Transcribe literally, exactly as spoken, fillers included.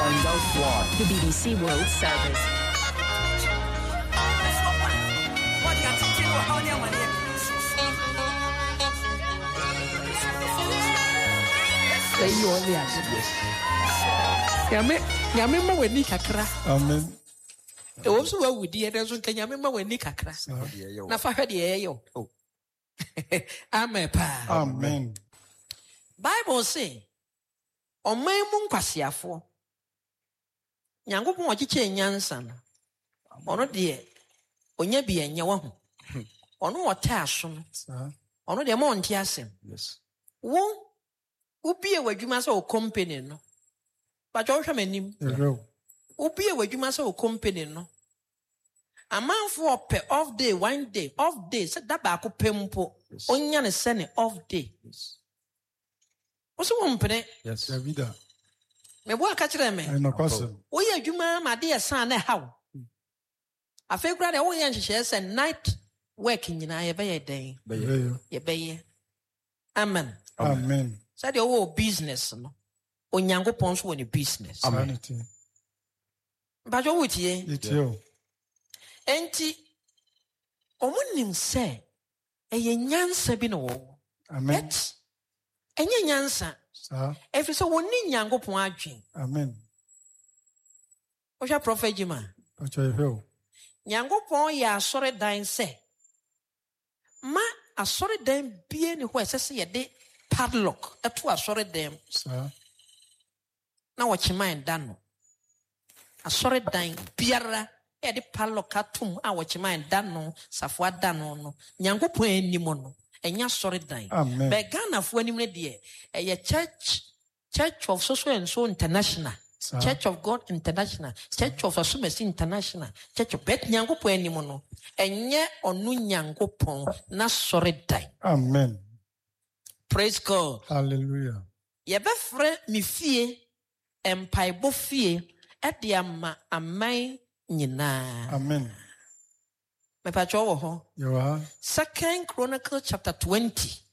find out why. The B B C World Service. Say you only yes. Yame, yame ma weni kakra. Amen. E wo so wa wudi e denso kan yame ma weni kakra. Na fa hwe de ye yo. Oh. Amen pa. Amen. Bible say, "Oman mu nkwasiafo. Nyankopon ochiche nyansa no. Ono de onya bi enye wo ho. Ono wota aso no. Ono de mo nti asem. Yes. Wo ubie wadwuma sa o company no. Ba jo hwe manim. Ubie wadwuma sa o company no. Amanfo ope off day one day off day se da ba ko pempo. Onya ne se ne off day. Yes. Oso wo mpene. Yes. Davida. Me bo aka kire me. I know question. Wo ye adwuma ma de san na hawo. Afei kura de wo ye nhihye se night work nyina ye be ye den. Ye be ye. Amen. Amen. Say the whole business no. Onyankopon so woni business. Amen. Ba jo wutie. Etio. Enti omunim se eye nyansa bi no wo. Amen. Enye nyansa. Sir. Efi so woni nyankopon adwen. Amen. O sha prophet Jima. Pacho ehwe. Nyankopon ya asore dan se. Ma asore dan bie ni ho esese ye de padlock eto asore dan. Sir. Na wo chiman dan no. Asore dan biara e de padlock atum a wo chiman dan no safo dan no no. Nyankopon animo no. Enya asore dan. Amen. Be Ghana fo anim ne de e ye church Church of So and So International. Sir. Church of God International, Church of Asumesi International, Church of Bet Nyankopon animo no. Enye onu Nyankopon na sore dan. Amen. Praise God. Hallelujah. Ye be frɛ mi fie empaibo fie e de ama aman nyina. Amen. Me pa cho wo ho. You are. Second Chronicle chapter twenty.